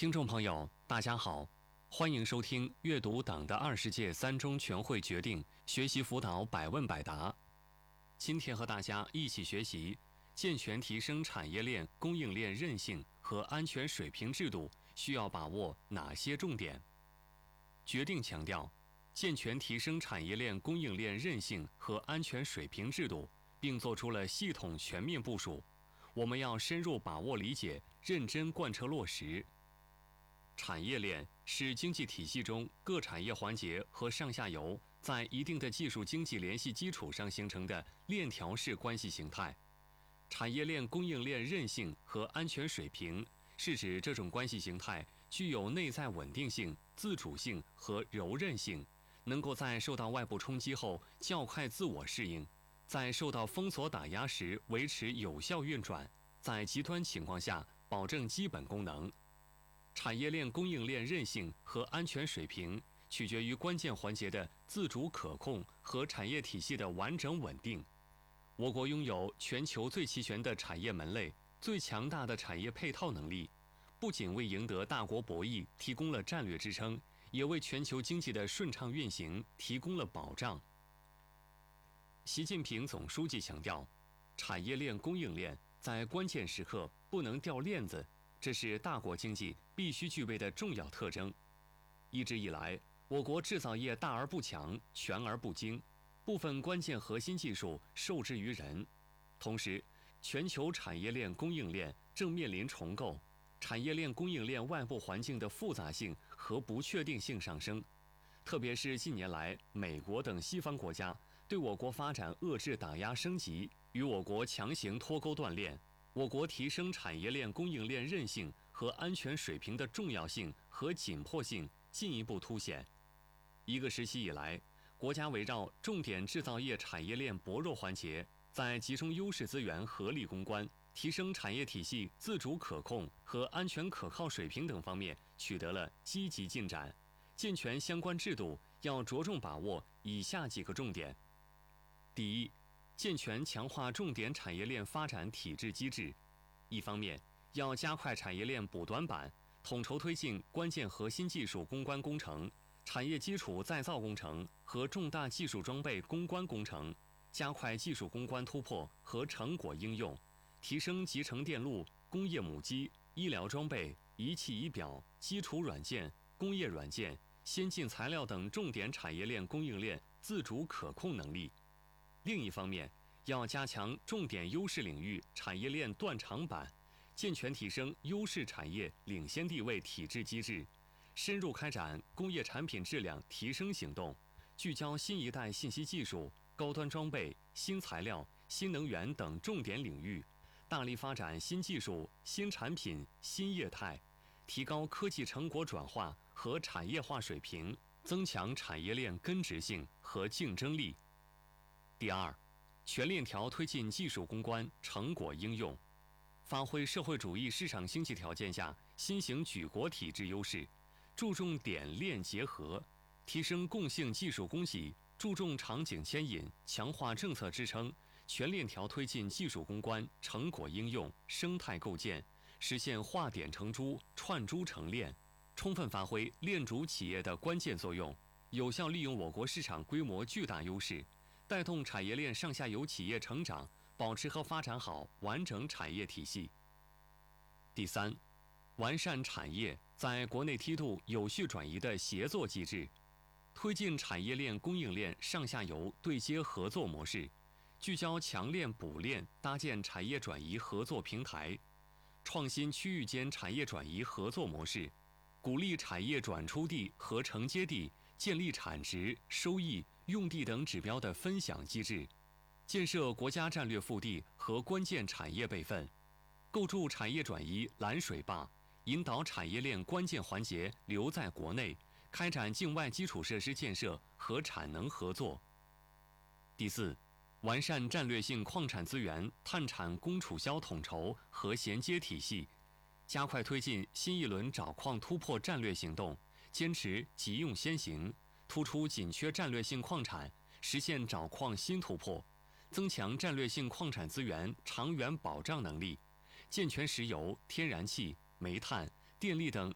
听众朋友，大家好，欢迎收听阅读党的20届三中全会决定学习辅导百问百答。今天和大家一起学习健全提升产业链供应链韧性和安全水平制度需要把握哪些重点。决定强调，健全提升产业链供应链韧性和安全水平制度，并作出了系统全面部署。我们要深入把握理解，认真贯彻落实。产业链是经济体系中各产业环节和上下游在一定的技术经济联系基础上形成的链条式关系形态。产业链供应链韧性和安全水平是指这种关系形态具有内在稳定性、自主性和柔韧性，能够在受到外部冲击后较快自我适应，在受到封锁打压时维持有效运转，在极端情况下保证基本功能。产业链供应链韧性和安全水平取决于关键环节的自主可控和产业体系的完整稳定。我国拥有全球最齐全的产业门类、最强大的产业配套能力，不仅为赢得大国博弈提供了战略支撑，也为全球经济的顺畅运行提供了保障。习近平总书记强调，产业链供应链在关键时刻不能掉链子，这是大国经济必须具备的重要特征。一直以来，我国制造业大而不强，全而不精，部分关键核心技术受制于人。同时，全球产业链供应链正面临重构，产业链供应链外部环境的复杂性和不确定性上升。特别是近年来，美国等西方国家对我国发展遏制打压升级，与我国强行脱钩断链，我国提升产业链供应链韧性和安全水平的重要性和紧迫性进一步凸显。一个时期以来，国家围绕重点制造业产业链薄弱环节，在集中优势资源合理攻关、提升产业体系自主可控和安全可靠水平等方面取得了积极进展。健全相关制度要着重把握以下几个重点：第一，健全强化重点产业链发展体制机制。一方面，要加快产业链补短板，统筹推进关键核心技术攻关工程、产业基础再造工程和重大技术装备攻关工程，加快技术攻关突破和成果应用，提升集成电路、工业母机、医疗装备、仪器仪表、基础软件、工业软件、先进材料等重点产业链供应链自主可控能力。另一方面，要加强重点优势领域产业链断长板，健全提升优势产业领先地位体制机制，深入开展工业产品质量提升行动，聚焦新一代信息技术、高端装备、新材料、新能源等重点领域，大力发展新技术、新产品、新业态，提高科技成果转化和产业化水平，增强产业链根植性和竞争力。第二，全链条推进技术攻关、成果应用，发挥社会主义市场经济条件下新型举国体制优势，注重点链结合，提升共性技术供给，注重场景牵引，强化政策支撑，全链条推进技术攻关、成果应用、生态构建，实现化点成珠、串珠成链，充分发挥链主企业的关键作用，有效利用我国市场规模巨大优势，带动产业链上下游企业成长，保持和发展好完整产业体系。第三，完善产业在国内梯度有序转移的协作机制，推进产业链供应链上下游对接合作模式，聚焦强链补链，搭建产业转移合作平台，创新区域间产业转移合作模式，鼓励产业转出地和承接地建立产值、收益、用地等指标的分享机制，建设国家战略腹地和关键产业备份，构筑产业转移拦水坝，引导产业链关键环节留在国内，开展境外基础设施建设和产能合作。第四，完善战略性矿产资源探产供储销统筹和衔接体系，加快推进新一轮找矿突破战略行动，坚持急用先行，突出紧缺战略性矿产，实现找矿新突破，增强战略性矿产资源长远保障能力，健全石油、天然气、煤炭、电力等